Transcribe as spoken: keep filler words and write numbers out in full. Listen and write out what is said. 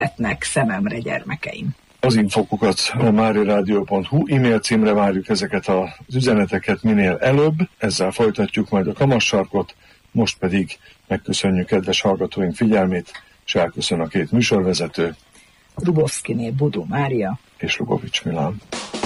születnek szememre gyermekeim. Az infokukat a márirádió pont hu e-mail címre várjuk ezeket az üzeneteket minél előbb, ezzel folytatjuk majd a kamassarkot, most pedig megköszönjük kedves hallgatóink figyelmét, és elköszön a két műsorvezető, Dubovszkiné Bodó Mária és Lugovics Milán.